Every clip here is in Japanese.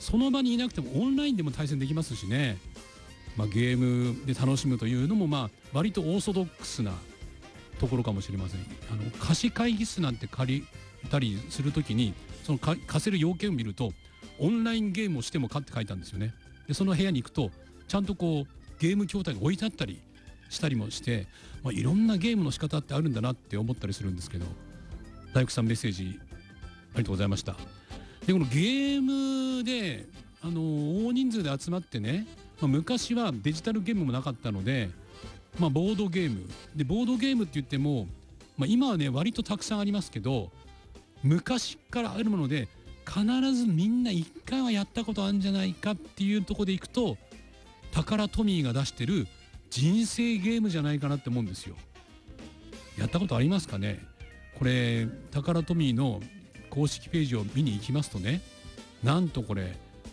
その場にいなくてもオンラインでも対戦できますしね、ゲームで楽しむというのも割とオーソドックスなところかもしれません。貸し会議室なんて借りたりするときにその貸せる要件を見るとオンラインゲームをしてもかって書いたんですよね。でその部屋に行くとちゃんとゲーム筐体が置いてあったりしたりもして、いろんなゲームの仕方ってあるんだなって思ったりするんですけど、大工さんメッセージありがとうございました。でこのゲームで大人数で集まってね、昔はデジタルゲームもなかったので、ボードゲームでボードゲームって言っても、今はね割とたくさんありますけど、昔からあるもので必ずみんな一回はやったことあるんじゃないかっていうところでいくと、タカラトミーが出してる人生ゲームじゃないかなって思うんですよ。やったことありますかね。これタカラトミーの公式ページを見に行きますとね、なんとこれ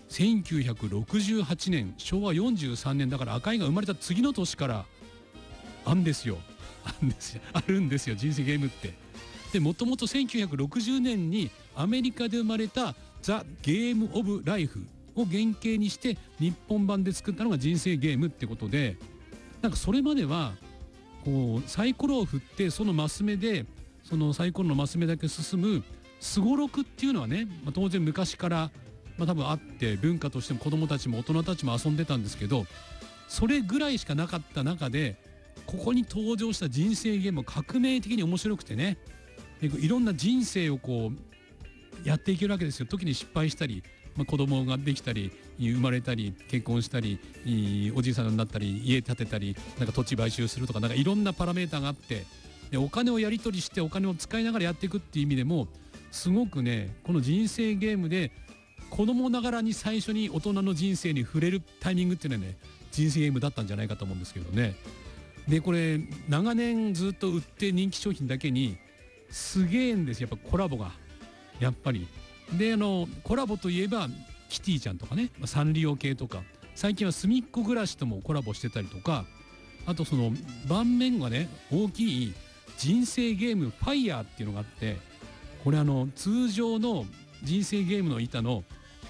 1968年昭和43年だから赤井が生まれた次の年からあるんですよ人生ゲームって。でもともと1960年にアメリカで生まれたザ・ゲーム・オブ・ライフを原型にして日本版で作ったのが人生ゲームってことで、なんかそれまではサイコロを振ってそのマス目でそのサイコロのマス目だけ進むすごろくっていうのはね、当然昔から多分あって文化としても子どもたちも大人たちも遊んでたんですけど、それぐらいしかなかった中でここに登場した人生ゲームは革命的に面白くてね、いろんな人生をやっていけるわけですよ。時に失敗したり、子供ができたり生まれたり結婚したりおじいさんになったり家建てたりなんか土地買収するとか、なんかいろんなパラメーターがあって、でお金をやり取りしてお金を使いながらやっていくっていう意味でもすごくね、この人生ゲームで子供ながらに最初に大人の人生に触れるタイミングっていうのはね、人生ゲームだったんじゃないかと思うんですけどね。でこれ長年ずっと売って人気商品だけにすげえんですよ、やっぱコラボがやっぱり。でコラボといえばキティちゃんとかね、サンリオ系とか、最近はすみっこ暮らしともコラボしてたりとか、あとその盤面がね大きい人生ゲームファイヤーっていうのがあって、これ通常の人生ゲームの板の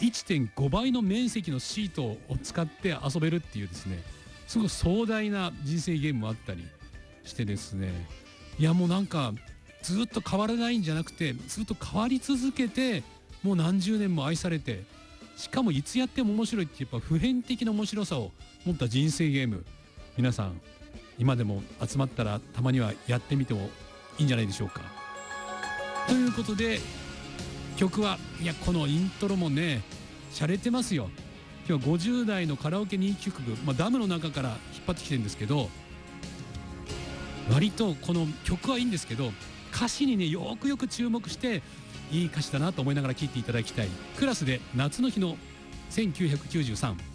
1.5 倍の面積のシートを使って遊べるっていうですね、すごく壮大な人生ゲームもあったりしてですね、いやもうなんかずっと変わらないんじゃなくてずっと変わり続けてもう何十年も愛されて、しかもいつやっても面白いってやっぱ普遍的な面白さを持った人生ゲーム、皆さん今でも集まったらたまにはやってみてもいいんじゃないでしょうか。ということで曲は、いやこのイントロもね洒落てますよ。今日は50代のカラオケ人気曲、ダムの中から引っ張ってきてるんですけど、割とこの曲はいいんですけど歌詞にねよくよく注目していい歌詞だなと思いながら聴いていただきたい。クラスで夏の日の1993